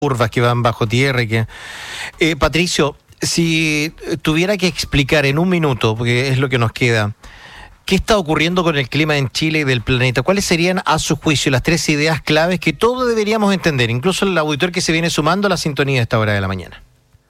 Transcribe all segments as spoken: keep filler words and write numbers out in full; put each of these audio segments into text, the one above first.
curvas que van bajo tierra y que... Eh, Patricio, si tuviera que explicar en un minuto, porque es lo que nos queda, ¿qué está ocurriendo con el clima en Chile y del planeta? ¿Cuáles serían, a su juicio, las tres ideas claves que todos deberíamos entender, incluso el auditor que se viene sumando a la sintonía a esta hora de la mañana?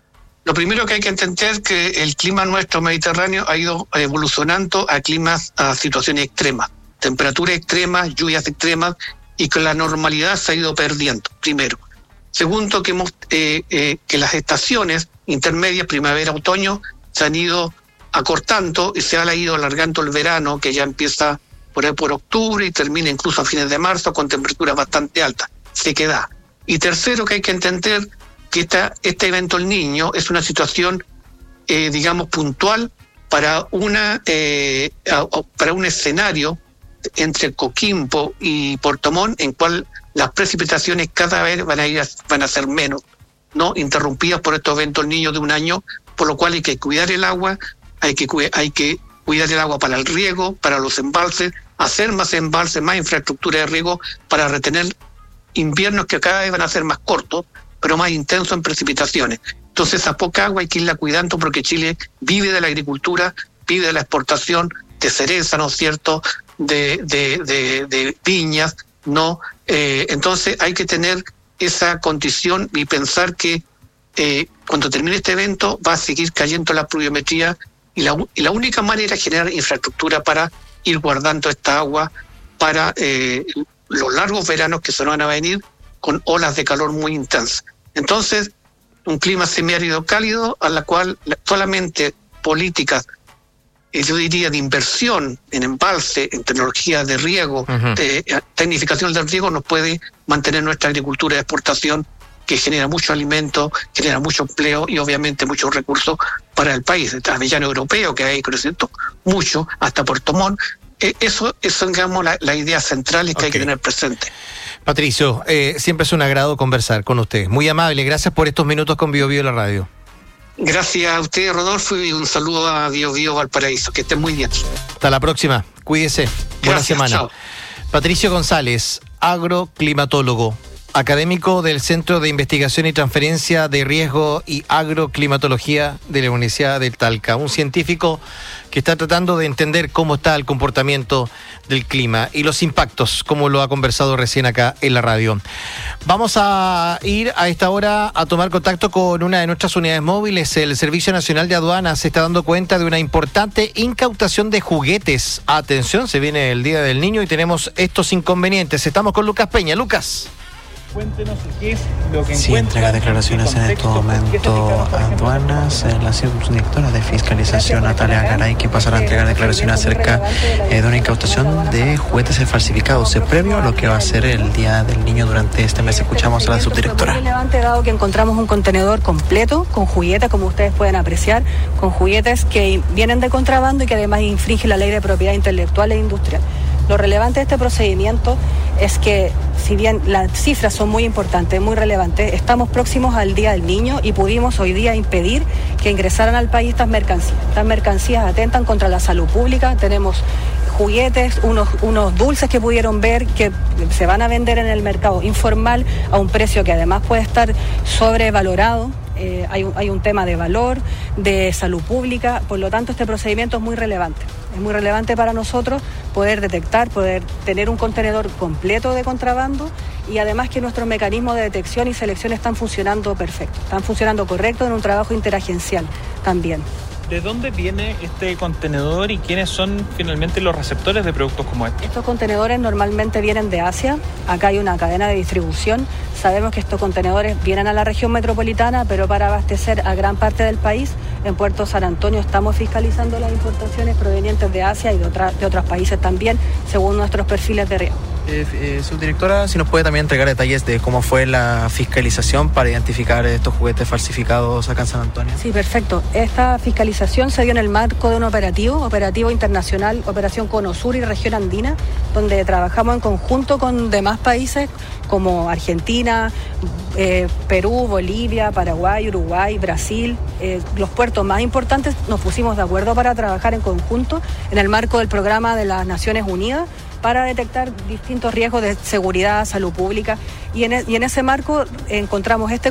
Lo primero que hay que entender es que el clima nuestro mediterráneo ha ido evolucionando a climas, a situaciones extremas, temperaturas extremas, lluvias extremas, y que la normalidad se ha ido perdiendo, primero. Segundo, que, hemos, eh, eh, que las estaciones intermedias, primavera, otoño, se han ido acortando y se ha ido alargando el verano, que ya empieza por ahí por octubre y termina incluso a fines de marzo con temperaturas bastante altas, sequedad. Y tercero, que hay que entender que esta, este evento El Niño es una situación, eh, digamos, puntual para, una, eh, para un escenario entre Coquimbo y Puerto Montt, en cual las precipitaciones cada vez van a ir a, van a ser menos, no interrumpidas por estos eventos niños de un año, por lo cual hay que cuidar el agua, hay que hay que cuidar el agua para el riego, para los embalses, hacer más embalses, más infraestructura de riego para retener inviernos que cada vez van a ser más cortos, pero más intensos en precipitaciones. Entonces, esa poca agua hay que irla cuidando porque Chile vive de la agricultura, vive de la exportación de cereza, ¿no es cierto?, de, de, de, de viñas, ¿no? Eh, entonces hay que tener esa condición y pensar que eh, cuando termine este evento va a seguir cayendo la pluviometría y la, y la única manera es generar infraestructura para ir guardando esta agua para eh, los largos veranos que se nos van a venir con olas de calor muy intensas. Entonces, un clima semiárido cálido a la cual solamente políticas, yo diría, de inversión en embalse, en tecnología de riego, uh-huh. de tecnificación del riego, nos puede mantener nuestra agricultura de exportación, que genera mucho alimento, genera mucho empleo y obviamente muchos recursos para el país. El avellano europeo, que hay creciendo mucho, hasta Puerto Montt. Eh, eso es, digamos, la, la idea central que okay. hay que tener presente. Patricio, eh, siempre es un agrado conversar con usted. Muy amable, gracias por estos minutos con Bio Bio la radio. Gracias a usted, Rodolfo, y un saludo a Bio Bio Valparaíso. Que estén muy bien. Hasta la próxima. Cuídese. Buena Gracias, semana. Chao. Patricio González, agroclimatólogo, académico del Centro de Investigación y Transferencia de Riesgo y Agroclimatología de la Universidad del Talca. Un científico que está tratando de entender cómo está el comportamiento del clima y los impactos, como lo ha conversado recién acá en la radio. Vamos a ir a esta hora a tomar contacto con una de nuestras unidades móviles. El Servicio Nacional de Aduanas se está dando cuenta de una importante incautación de juguetes. Atención, se viene el Día del Niño y tenemos estos inconvenientes. Estamos con Lucas Peña. Lucas. Cuéntenos qué es lo que sí, entrega declaraciones en este momento a aduanas. La subdirectora de fiscalización, Natalia Garay, que pasará a entregar declaraciones acerca eh, de una incautación de juguetes falsificados, eh, previo a lo que va a ser el Día del Niño durante este mes. Escuchamos a la subdirectora. Es muy relevante, dado que encontramos un contenedor completo con juguetes, como ustedes pueden apreciar, con juguetes que vienen de contrabando y que además infringen la ley de propiedad intelectual e industrial. Lo relevante de este procedimiento es que, si bien las cifras son muy importantes, muy relevantes, estamos próximos al Día del Niño y pudimos hoy día impedir que ingresaran al país estas mercancías. Estas mercancías atentan contra la salud pública. Tenemos juguetes, unos, unos dulces que pudieron ver que se van a vender en el mercado informal a un precio que además puede estar sobrevalorado. Eh, hay, un, hay un tema de valor, de salud pública, por lo tanto este procedimiento es muy relevante. Es muy relevante para nosotros poder detectar, poder tener un contenedor completo de contrabando y además que nuestros mecanismos de detección y selección están funcionando perfecto, están funcionando correcto en un trabajo interagencial también. ¿De dónde viene este contenedor y quiénes son finalmente los receptores de productos como este? Estos contenedores normalmente vienen de Asia. Acá hay una cadena de distribución. Sabemos que estos contenedores vienen a la región metropolitana, pero para abastecer a gran parte del país, en Puerto San Antonio estamos fiscalizando las importaciones provenientes de Asia y de, otra, de otros países también, según nuestros perfiles de riesgo. Eh, eh, subdirectora, si nos puede también entregar detalles de cómo fue la fiscalización para identificar estos juguetes falsificados acá en San Antonio. Sí, perfecto. Esta fiscalización se dio en el marco de un operativo, operativo internacional, Operación Cono Sur y Región Andina, donde trabajamos en conjunto con demás países como Argentina, eh, Perú, Bolivia, Paraguay, Uruguay, Brasil. Eh, los puertos más importantes nos pusimos de acuerdo para trabajar en conjunto en el marco del programa de las Naciones Unidas para detectar distintos riesgos de seguridad, salud pública, y en, y en ese marco encontramos este